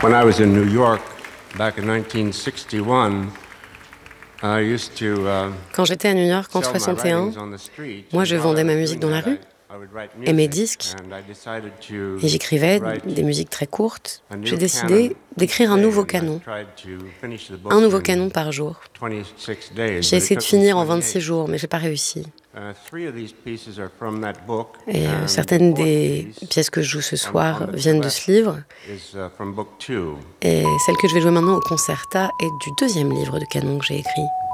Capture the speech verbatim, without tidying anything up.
When I was in New York back in nineteen sixty-one, I used to uh, Quand j'étais à New York en sell my soixante et un, writings on the street. moi And je while vendais I ma was musique doing dans la that, rue I, I would write et mes music, disques, and I decided to et j'écrivais write des musiques très courtes. a new J'ai canon décidé d'écrire each un day, nouveau and I canon, tried to finish the book un nouveau in canon par jour. twenty-six days, J'ai but it essayé de took me finir en twenty-eight. vingt-six jours, mais j'ai pas réussi. Uh, three of these pieces are from that book, Et euh, and certaines the fourth des piece pièces que je joue ce on, soir on the viennent de left ce livre, is uh, from book two. et celle que je vais jouer maintenant au concerta est du deuxième livre de canon que j'ai écrit.